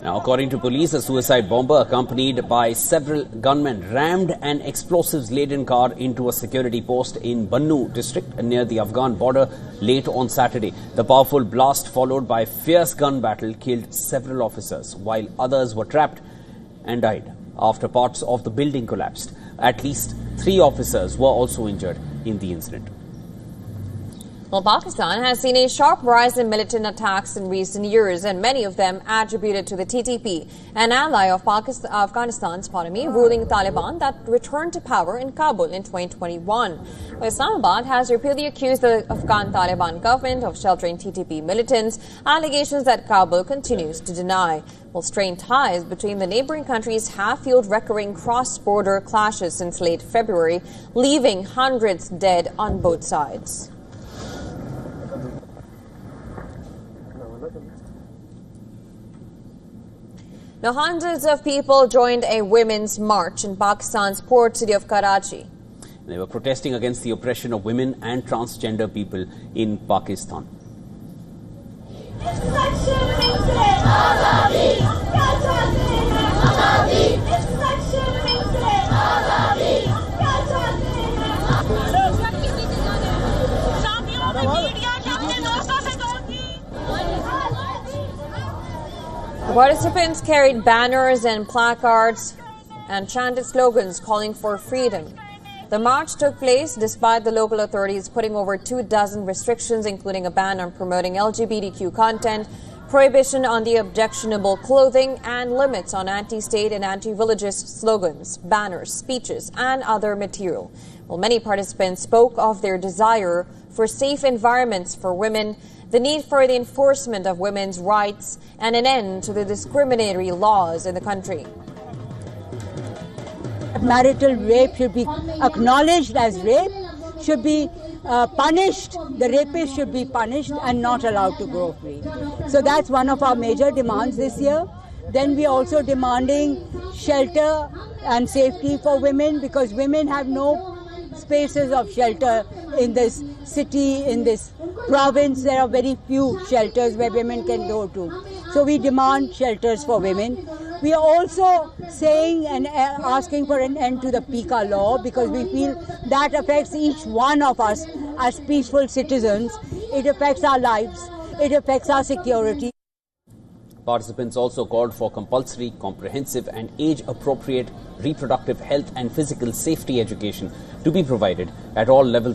Now, according to police, a suicide bomber accompanied by several gunmen rammed an explosives-laden car into a security post in Bannu district near the Afghan border late on Saturday. The powerful blast, followed by fierce gun battle, killed several officers, while others were trapped and died after parts of the building collapsed. At least 3 officers were also injured in the incident. Well, Pakistan has seen a sharp rise in militant attacks in recent years, and many of them attributed to the TTP, an ally of Afghanistan's ruling Taliban that returned to power in Kabul in 2021. Islamabad has repeatedly accused the Afghan Taliban government of sheltering TTP militants, allegations that Kabul continues to deny. Well, strained ties between the neighboring countries have fueled recurring cross-border clashes since late February, leaving hundreds dead on both sides. Now, hundreds of people joined a women's march in Pakistan's port city of Karachi. They were protesting against the oppression of women and transgender people in Pakistan. The participants carried banners and placards and chanted slogans calling for freedom. The march took place despite the local authorities putting over 24 restrictions, including a ban on promoting LGBTQ content, prohibition on the objectionable clothing, and limits on anti-state and anti-religious slogans, banners, speeches, and other material. Well, many participants spoke of their desire for safe environments for women, the need for the enforcement of women's rights, and an end to the discriminatory laws in the country. Marital rape should be acknowledged as rape, should be punished. The rapist should be punished and not allowed to go free. So that's one of our major demands this year. Then we are also demanding shelter and safety for women, because women have no spaces of shelter in this city, in this province. There are very few shelters where women can go to. So we demand shelters for women. We are also saying and asking for an end to the PICA law, because we feel that affects each one of us as peaceful citizens. It affects our lives. It affects our security. Participants also called for compulsory, comprehensive and age-appropriate reproductive health and physical safety education to be provided at all levels